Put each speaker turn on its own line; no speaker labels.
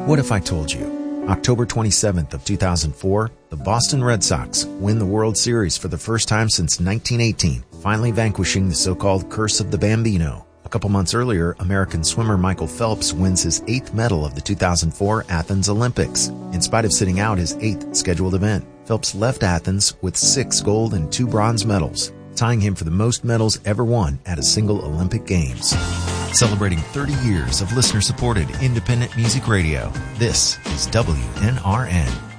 What if I told you? October 27th of 2004, the Boston Red Sox win the World Series for the first time since 1918, finally vanquishing the so-called Curse of the Bambino. A couple months earlier, American swimmer Michael Phelps wins his 8th medal of the 2004 Athens Olympics, in spite of sitting out his 8th scheduled event. Phelps left Athens with 6 gold and 2 bronze medals, tying him for the most medals ever won at a single Olympic Games. Celebrating 30 years of listener-supported independent music radio, this is WNRN.